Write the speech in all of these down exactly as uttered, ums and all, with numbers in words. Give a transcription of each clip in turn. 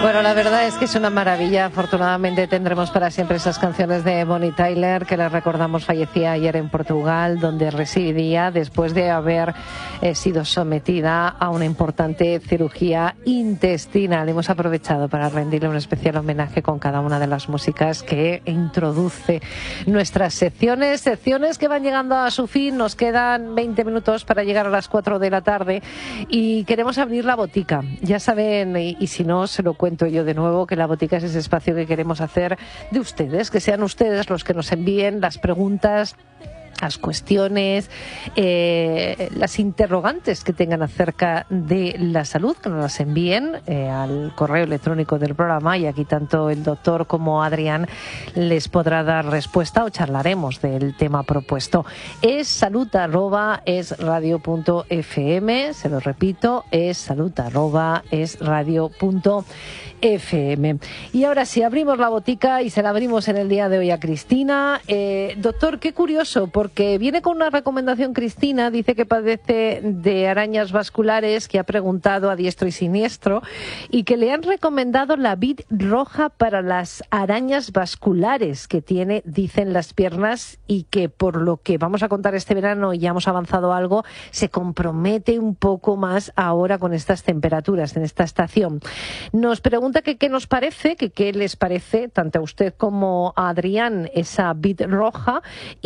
Bueno, la verdad es que es una maravilla. Afortunadamente tendremos para siempre esas canciones de Bonnie Tyler, que les recordamos fallecía ayer en Portugal, donde residía después de haber eh, sido sometida a una importante cirugía intestinal. Hemos aprovechado para rendirle un especial homenaje con cada una de las músicas que introduce nuestras secciones, secciones que van llegando a su fin. Nos quedan veinte minutos para llegar a las cuatro de la tarde y queremos abrir la botica. Ya saben, y, y si no, se lo cuento yo de nuevo, que la botica es ese espacio que queremos hacer de ustedes, que sean ustedes los que nos envíen las preguntas, las cuestiones, eh, las interrogantes que tengan acerca de la salud, que nos las envíen eh, al correo electrónico del programa, y aquí tanto el doctor como Adrián les podrá dar respuesta o charlaremos del tema propuesto. Es salud arroba es radio punto f m, se lo repito, es salud arroba es radio punto f m. Y ahora sí, abrimos la botica y se la abrimos en el día de hoy a Cristina. Eh, doctor, qué curioso, porque que viene con una recomendación. Cristina dice que padece de arañas vasculares, que ha preguntado a diestro y siniestro y que le han recomendado la vid roja para las arañas vasculares que tiene, dicen, las piernas, y que por lo que vamos a contar este verano, y ya hemos avanzado algo, se compromete un poco más ahora con estas temperaturas en esta estación. Nos pregunta que qué nos parece, que qué les parece tanto a usted como a Adrián esa vid roja,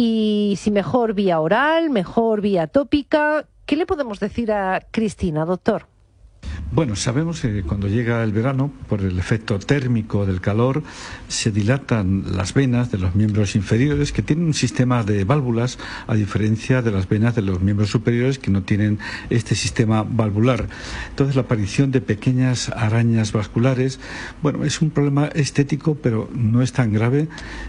y si mejor vía oral, mejor vía tópica. ¿Qué le podemos decir a Cristina, doctor? Bueno, sabemos que cuando llega el verano, por el efecto térmico del calor, se dilatan las venas de los miembros inferiores, que tienen un sistema de válvulas, a diferencia de las venas de los miembros superiores, que no tienen este sistema valvular. Entonces, la aparición de pequeñas arañas vasculares, bueno, es un problema estético, pero no es tan grave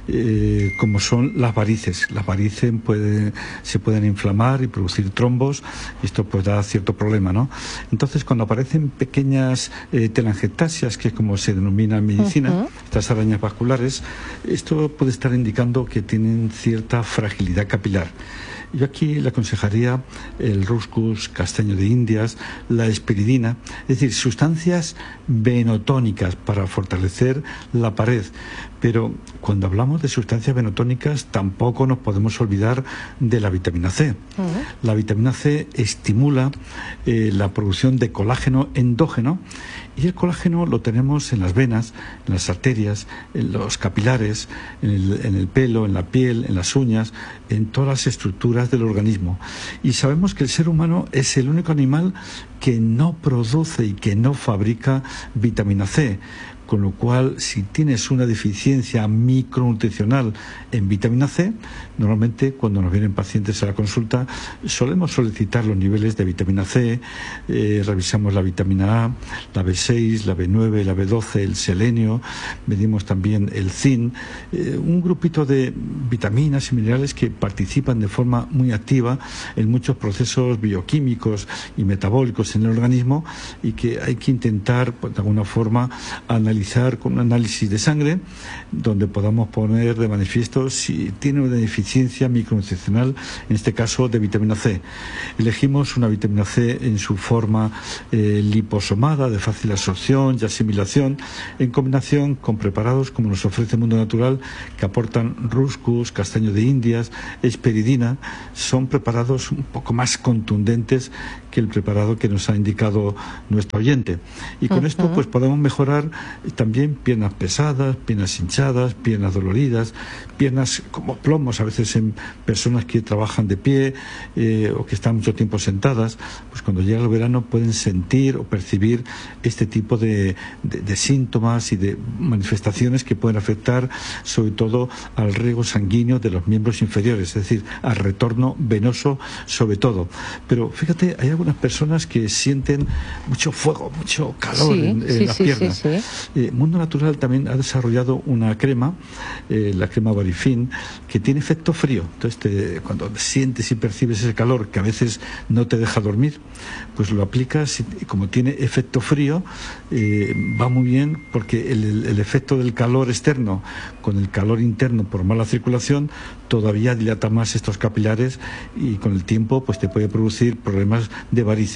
eh, como son las varices. Las varices puede, se pueden inflamar y producir trombos, y esto pues da cierto problema, ¿no? Entonces, cuando aparecen pequeñas eh, telangiectasias, que es como se denomina en medicina, uh-huh. estas arañas vasculares, esto puede estar indicando que tienen cierta fragilidad capilar. Yo aquí le aconsejaría el Ruscus, castaño de Indias, la esperidina, es decir, sustancias venotónicas para fortalecer la pared. Pero cuando hablamos de sustancias venotónicas, tampoco nos podemos olvidar de la vitamina C. Uh-huh. La vitamina C estimula eh, la producción de colágeno endógeno, y el colágeno lo tenemos en las venas, en las arterias, en los capilares, en el, en el pelo, en la piel, en las uñas, en todas las estructuras del organismo. Y sabemos que el ser humano es el único animal que no produce y que no fabrica vitamina C. Con lo cual, si tienes una deficiencia micronutricional en vitamina C, normalmente cuando nos vienen pacientes a la consulta solemos solicitar los niveles de vitamina C, eh, revisamos la vitamina A, la B seis, la B nueve, la B doce, el selenio, medimos también el zinc, eh, un grupito de vitaminas y minerales que participan de forma muy activa en muchos procesos bioquímicos y metabólicos en el organismo, y que hay que intentar, pues, de alguna forma, analizar con un análisis de sangre, donde podamos poner de manifiesto si tiene una deficiencia micronutricional, en este caso de vitamina C. Elegimos una vitamina C en su forma eh, liposomada, de fácil absorción y asimilación, en combinación con preparados como nos ofrece Mundo Natural, que aportan Ruscus, castaño de Indias, esperidina. Son preparados un poco más contundentes que el preparado que nos ha indicado nuestro oyente. Y con uh-huh. esto pues podemos mejorar también piernas pesadas, piernas hinchadas, piernas doloridas, piernas como plomos a veces en personas que trabajan de pie eh, o que están mucho tiempo sentadas. Pues cuando llega el verano pueden sentir o percibir este tipo de, de, de síntomas y de manifestaciones que pueden afectar sobre todo al riego sanguíneo de los miembros inferiores, es decir, al retorno venoso sobre todo. Pero fíjate, hay algunas personas que sienten mucho fuego, mucho calor sí, en, en sí, las sí, piernas. Sí, sí. Eh, Mundo Natural también ha desarrollado una crema, eh, la crema Barifin, que tiene efecto frío. Entonces, te, cuando sientes y percibes ese calor que a veces no te deja dormir, pues lo aplicas, y como tiene efecto frío, eh, va muy bien, porque el, el, el efecto del calor externo con el calor interno por mala circulación todavía dilata más estos capilares, y con el tiempo pues te puede producir problemas de varices.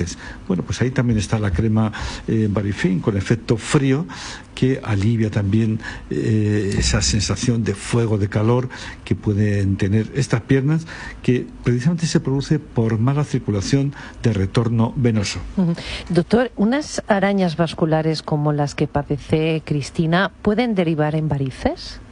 bueno, pues ahí también está la crema eh, Barifin con efecto frío, que alivia también eh, esa sensación de fuego, de calor que pueden tener estas piernas, que precisamente se produce por mala circulación de retorno venoso. Uh-huh. Doctor, ¿unas arañas vasculares como las que padece Cristina pueden derivar en varices?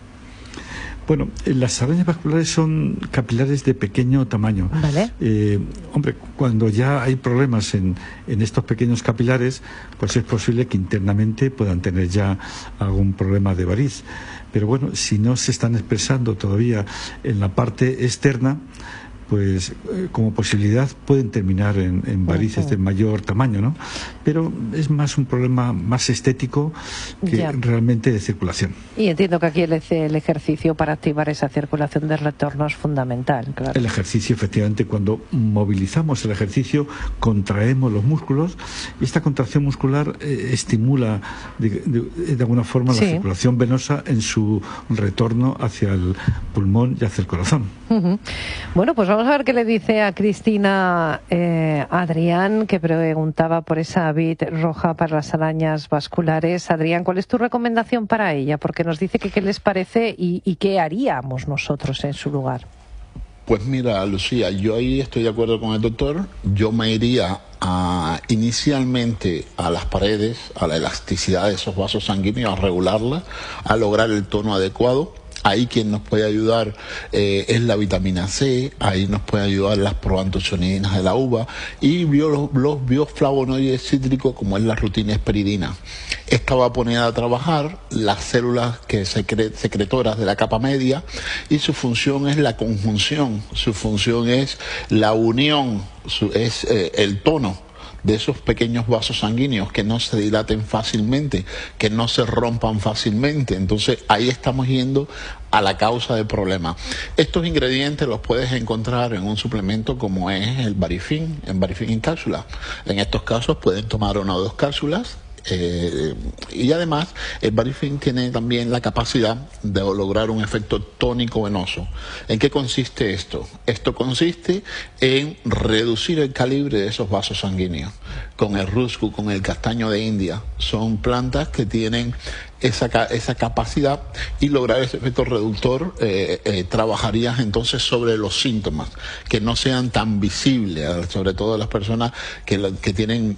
Bueno, las arañas vasculares son capilares de pequeño tamaño. Vale. Eh, hombre, cuando ya hay problemas en, en estos pequeños capilares, pues es posible que internamente puedan tener ya algún problema de variz. Pero bueno, si no se están expresando todavía en la parte externa, pues eh, como posibilidad pueden terminar en, en varices uh-huh. de mayor tamaño, ¿no? Pero es más un problema más estético que ya. realmente de circulación. Y entiendo que aquí el, el ejercicio para activar esa circulación de retorno es fundamental, claro. El ejercicio, efectivamente, cuando movilizamos el ejercicio, contraemos los músculos y esta contracción muscular eh, estimula de, de, de alguna forma sí. la circulación venosa en su retorno hacia el pulmón y hacia el corazón. Uh-huh. Bueno, pues vamos Vamos a ver qué le dice a Cristina eh, Adrián, que preguntaba por esa vid roja para las arañas vasculares. Adrián, ¿cuál es tu recomendación para ella? Porque nos dice que qué les parece y, y qué haríamos nosotros en su lugar. Pues mira, Lucía, yo ahí estoy de acuerdo con el doctor. Yo me iría a, inicialmente a las paredes, a la elasticidad de esos vasos sanguíneos, a regularla, a lograr el tono adecuado. Ahí quien nos puede ayudar eh, es la vitamina C, ahí nos puede ayudar las proantocianinas de la uva y bio, los, los bioflavonoides cítricos como es la rutina esperidina. Esta va a poner a trabajar las células que secre, secretoras de la capa media y su función es la conjunción, su función es la unión, su, es eh, el tono de esos pequeños vasos sanguíneos, que no se dilaten fácilmente, que no se rompan fácilmente. Entonces ahí estamos yendo a la causa del problema. Estos ingredientes los puedes encontrar en un suplemento como es el Barifin, en Barifin en cápsula. En estos casos pueden tomar una o dos cápsulas. Eh, y además el Barifin tiene también la capacidad de lograr un efecto tónico venoso. ¿En qué consiste esto? Esto consiste en reducir el calibre de esos vasos sanguíneos. Con el ruscu, con el castaño de India, son plantas que tienen esa, esa capacidad y lograr ese efecto reductor. eh, eh, trabajarías entonces sobre los síntomas, que no sean tan visibles, sobre todo las personas que, que tienen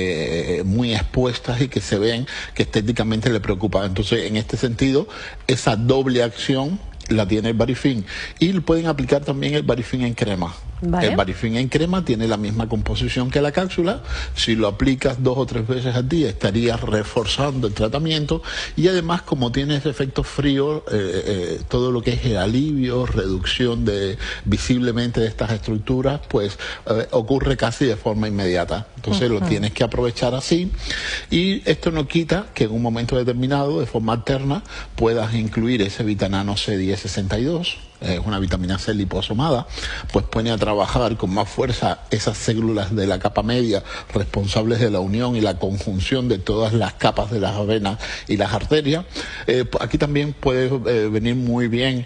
eh, muy expuestas y que se ven que estéticamente le preocupa. Entonces, en este sentido, esa doble acción la tiene el Barifin y pueden aplicar también el Barifin en crema. Vale. El Barifin en crema tiene la misma composición que la cápsula. Si lo aplicas dos o tres veces al día estarías reforzando el tratamiento y además, como tiene ese efecto frío, eh, eh, todo lo que es el alivio, reducción de visiblemente de estas estructuras, pues eh, ocurre casi de forma inmediata. Entonces uh-huh. lo tienes que aprovechar así y esto no quita que en un momento determinado, de forma alterna, puedas incluir ese Vitanano C diez sesenta y dos. Es una vitamina C liposomada, pues pone a trabajar con más fuerza esas células de la capa media responsables de la unión y la conjunción de todas las capas de las venas y las arterias. Eh, aquí también puede eh, venir muy bien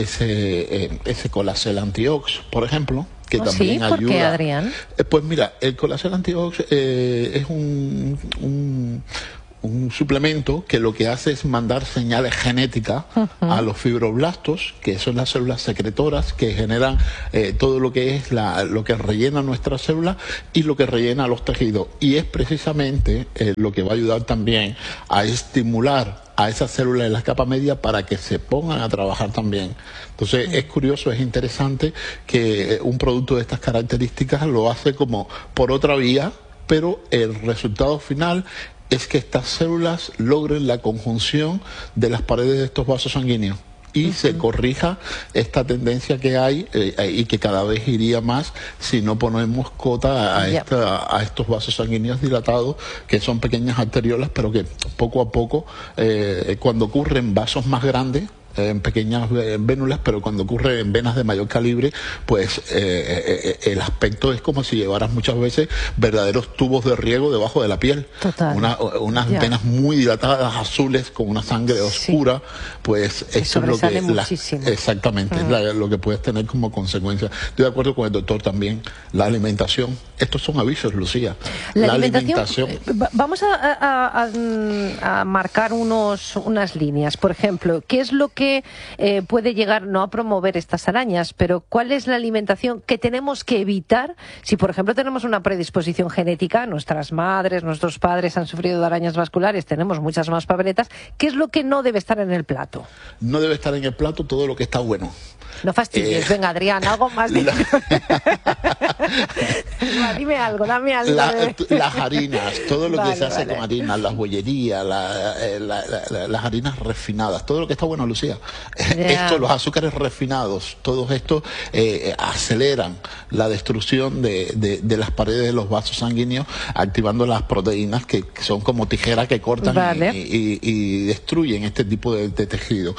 ese, eh, ese Colacel Antiox, por ejemplo, que ¿Oh, también sí? ¿Por ayuda. qué, Adrián? Eh, pues mira, el Colacel Antiox eh, es un... un un suplemento que lo que hace es mandar señales genéticas uh-huh. a los fibroblastos, que son las células secretoras que generan eh, todo lo que es la, lo que rellena nuestras células y lo que rellena los tejidos. Y es precisamente eh, lo que va a ayudar también a estimular a esas células de la capa media para que se pongan a trabajar también. Entonces uh-huh. es curioso, es interesante que un producto de estas características lo hace como por otra vía, pero el resultado final es que estas células logren la conjunción de las paredes de estos vasos sanguíneos y uh-huh. se corrija esta tendencia que hay eh, y que cada vez iría más si no ponemos cota a, esta, yep. a estos vasos sanguíneos dilatados, que son pequeñas arteriolas, pero que poco a poco, eh, cuando ocurren vasos más grandes, en pequeñas vénulas, pero cuando ocurre en venas de mayor calibre, pues eh, eh, el aspecto es como si llevaras muchas veces verdaderos tubos de riego debajo de la piel. Total. Una, unas yeah. venas muy dilatadas, azules, con una sangre oscura, sí. pues esto es lo que la, exactamente uh-huh. es la, lo que puedes tener como consecuencia. Estoy de acuerdo con el doctor también, la alimentación Estos son avisos, Lucía. La, la alimentación, alimentación... Vamos a, a, a, a marcar unos, unas líneas. Por ejemplo, ¿qué es lo que eh, puede llegar, no a promover estas arañas, pero cuál es la alimentación que tenemos que evitar si, por ejemplo, tenemos una predisposición genética, nuestras madres, nuestros padres han sufrido de arañas vasculares, tenemos muchas más papeletas? ¿Qué es lo que no debe estar en el plato? No debe estar en el plato todo lo que está bueno. No fastidies, eh, venga, Adrián, algo más de... La... Dime algo, dame algo. La, de... Las harinas, todo lo vale, que se hace vale. con harinas, las bollerías, la, la, la, la, las harinas refinadas, todo lo que está bueno, Lucía. Yeah. Esto, los azúcares refinados, todos estos eh, aceleran la destrucción de, de, de las paredes de los vasos sanguíneos, activando las proteínas que, que son como tijeras que cortan vale. y, y, y destruyen este tipo de, de tejido.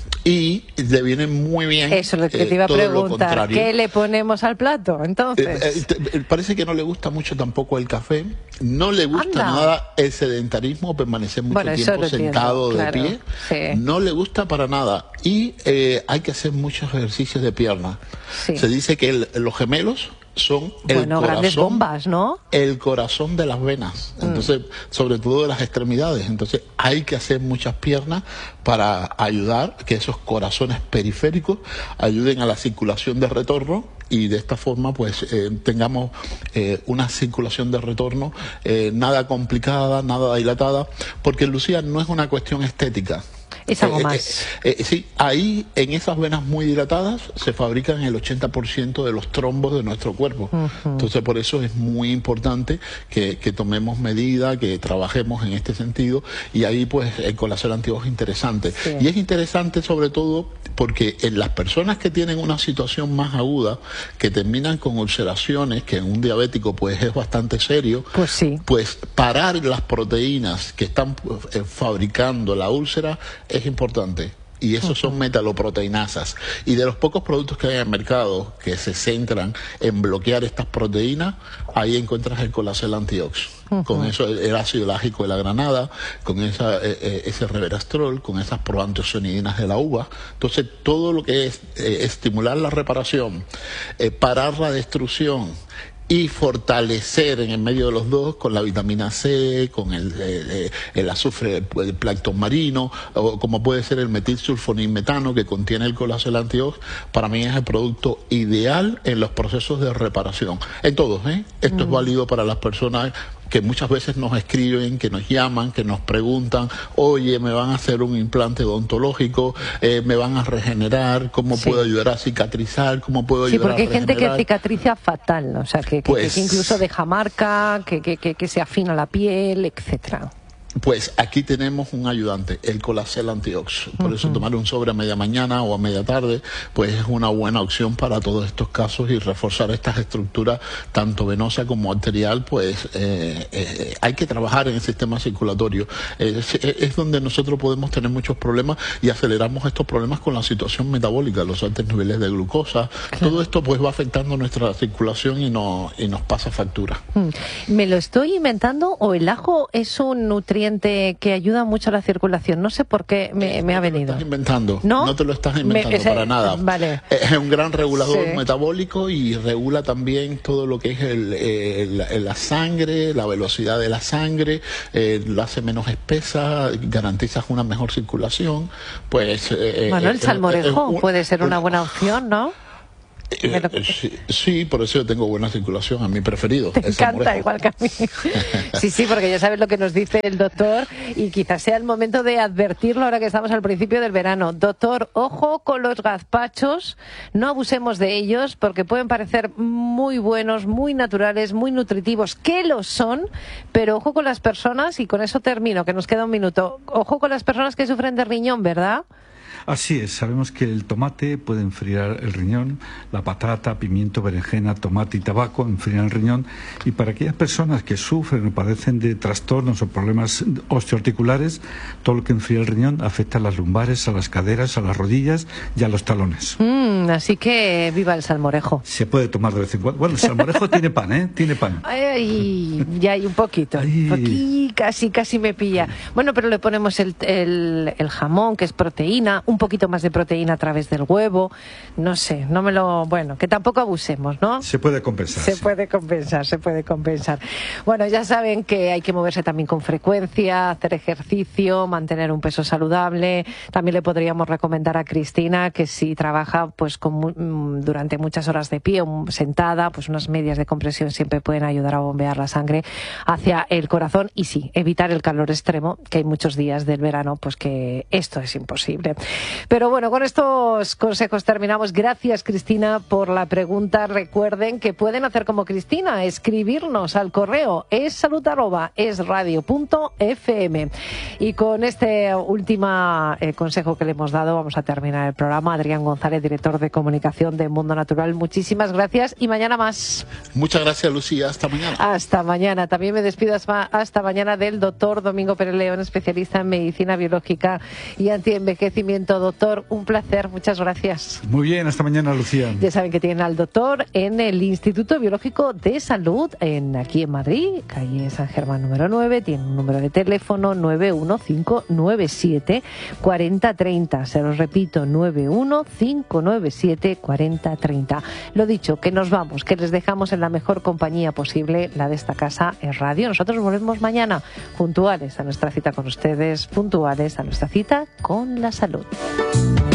Y le viene muy bien. Eso es lo que te iba a eh, preguntar. ¿Qué le ponemos al plato, entonces? Eh, eh, parece que no le gusta mucho tampoco el café. No le gusta Anda. nada el sedentarismo, permanecer mucho bueno, tiempo sentado entiendo, de claro. pie. Sí. No le gusta para nada. Y eh, hay que hacer muchos ejercicios de pierna. Sí. Se dice que el, los gemelos son el bueno, corazón, grandes bombas, ¿no? El corazón de las venas, entonces, mm. sobre todo de las extremidades. Entonces, hay que hacer muchas piernas para ayudar que esos corazones periféricos ayuden a la circulación de retorno y de esta forma, pues, eh, tengamos eh, una circulación de retorno eh, nada complicada, nada dilatada, porque, Lucía, no es una cuestión estética. Es algo más. Eh, eh, eh, sí, ahí en esas venas muy dilatadas se fabrican el ochenta por ciento de los trombos de nuestro cuerpo. Uh-huh. Entonces, por eso es muy importante que, que tomemos medidas, que trabajemos en este sentido, y ahí pues el colasol antiox es interesante. Sí. Y es interesante sobre todo porque en las personas que tienen una situación más aguda, que terminan con ulceraciones, que en un diabético pues es bastante serio, pues sí, pues parar las proteínas que están eh, fabricando la úlcera es importante. Y esos son metaloproteinasas. Y de los pocos productos que hay en el mercado que se centran en bloquear estas proteínas, ahí encuentras el colasol antiox. Uh-huh. Con eso, el ácido lágico de la granada, con esa, eh, ese reverastrol, con esas proantiocianidinas de la uva. Entonces, todo lo que es eh, estimular la reparación, eh, parar la destrucción y fortalecer en el medio de los dos con la vitamina C, con el, el, el azufre del plancton marino, o como puede ser el metilsulfonilmetano que contiene el colasol antiox, para mí es el producto ideal en los procesos de reparación. En todos, ¿eh? Esto mm. es válido para las personas que muchas veces nos escriben, que nos llaman, que nos preguntan, oye, me van a hacer un implante odontológico, eh, me van a regenerar, ¿cómo sí. puedo ayudar a cicatrizar? ¿Cómo puedo ayudar a regenerar? Sí, porque hay gente que cicatriza fatal, ¿no? O sea, que, que, pues, que incluso deja marca, que, que, que, que se afina la piel, etcétera. Pues aquí tenemos un ayudante, el colasol antiox. Por uh-huh. eso tomar un sobre a media mañana o a media tarde, pues es una buena opción para todos estos casos, y reforzar estas estructuras, tanto venosa como arterial, pues eh, eh, hay que trabajar en el sistema circulatorio. Eh, es, es donde nosotros podemos tener muchos problemas y aceleramos estos problemas con la situación metabólica, los altos niveles de glucosa. Claro. Todo esto pues va afectando nuestra circulación y, no, y nos pasa factura. ¿Me lo estoy inventando o el ajo es un nutriente que ayuda mucho a la circulación? No sé por qué me, me ha venido. No te lo estás inventando. No, no te lo estás inventando me, ese, para nada. Vale. Es un gran regulador sí. metabólico, y regula también todo lo que es el, el, la sangre, la velocidad de la sangre, eh, lo hace menos espesa, garantizas una mejor circulación. Pues eh, bueno, el eh, salmorejo eh, eh, puede ser una buena opción, ¿no? Eh, sí, sí, por eso yo tengo buena circulación, a mi preferido. Te encanta, igual que a mí. Sí, sí, porque ya sabes lo que nos dice el doctor, y quizás sea el momento de advertirlo ahora que estamos al principio del verano. Doctor, ojo con los gazpachos, no abusemos de ellos, porque pueden parecer muy buenos, muy naturales, muy nutritivos, que lo son, pero ojo con las personas, y con eso termino, que nos queda un minuto. Ojo con las personas que sufren de riñón, ¿verdad? Así es, sabemos que el tomate puede enfriar el riñón, la patata, pimiento, berenjena, tomate y tabaco enfrían el riñón, y para aquellas personas que sufren o padecen de trastornos o problemas osteoarticulares, todo lo que enfría el riñón afecta a las lumbares, a las caderas, a las rodillas y a los talones. Mm, así que viva el salmorejo. Se puede tomar de vez en cuando. Bueno, el salmorejo tiene pan, ¿eh? Tiene pan. Ay, ya hay un poquito. Ay. Aquí casi, casi me pilla. Bueno, pero le ponemos el, el, el jamón, que es proteína, un un poquito más de proteína a través del huevo, no sé, no me lo... Bueno, que tampoco abusemos, ¿no? Se puede compensar. Se sí. puede compensar, se puede compensar. Bueno, ya saben que hay que moverse también con frecuencia, hacer ejercicio, mantener un peso saludable. También le podríamos recomendar a Cristina que si trabaja pues con, durante muchas horas de pie o sentada, pues unas medias de compresión siempre pueden ayudar a bombear la sangre hacia el corazón y sí, evitar el calor extremo, que hay muchos días del verano pues que esto es imposible. Pero bueno, con estos consejos terminamos. Gracias, Cristina, por la pregunta. Recuerden que pueden hacer como Cristina, escribirnos al correo es salud arroba es radio punto f m. Y con este último eh, consejo que le hemos dado vamos a terminar el programa. Adrián González, director de comunicación de Mundo Natural, muchísimas gracias y mañana más. Muchas gracias, Lucía. Hasta mañana. Hasta mañana. También me despido hasta mañana del doctor Domingo Pérez León, especialista en medicina biológica y antienvejecimiento. Doctor, un placer. Muchas gracias. Muy bien, hasta mañana, Lucía. Ya saben que tienen al doctor en el Instituto Biológico de Salud, en aquí en Madrid, calle San Germán número nueve. Tiene un número de teléfono nueve uno cinco nueve siete cuatro cero tres cero. Se los repito, nueve uno cinco nueve siete cuatro cero tres cero. Lo dicho, que nos vamos, que les dejamos en la mejor compañía posible, la de esta casa es radio. Nosotros volvemos mañana, puntuales a nuestra cita con ustedes, puntuales a nuestra cita con la salud.